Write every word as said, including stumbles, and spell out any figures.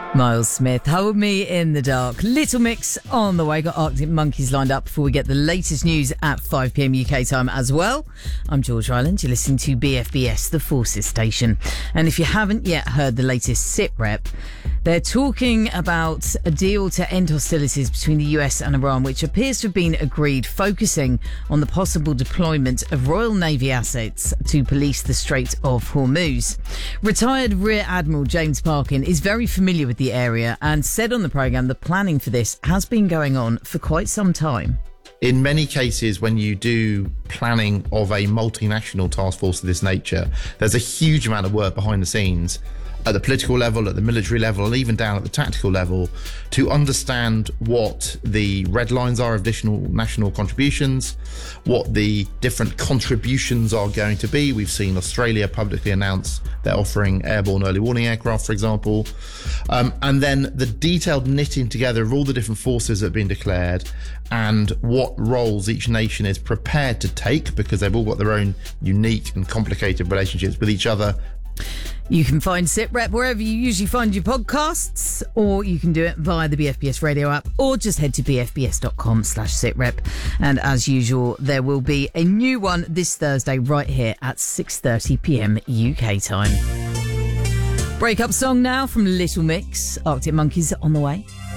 Miles Smith, Hold Me in the Dark. Little Mix on the way. Got Arctic Monkeys lined up before we get the latest news at five p.m. U K time as well. I'm George Ryland. You're listening to B F B S, the Forces Station. And if you haven't yet heard the latest SITREP, they're talking about a deal to end hostilities between the U S and Iran, which appears to have been agreed, focusing on the possible deployment of Royal Navy assets to police the Strait of Hormuz. Retired Rear Admiral James Parkin is very familiar with the area and said on the programme the planning for this has been going on for quite some time. In many cases, when you do planning of a multinational task force of this nature, there's a huge amount of work behind the scenes at the political level, at the military level, and even down at the tactical level to understand what the red lines are of additional national contributions, what the different contributions are going to be. We've seen Australia publicly announce they're offering airborne early warning aircraft, for example. Um, and then the detailed knitting together of all the different forces that have been declared and what roles each nation is prepared to take, because they've all got their own unique and complicated relationships with each other. You can find SITREP wherever you usually find your podcasts, or you can do it via the B F B S radio app, or just head to bfbs.com slash SITREP. And as usual, there will be a new one this Thursday right here at six thirty p.m. U K time. Break up song now from Little Mix. Arctic Monkeys on the way.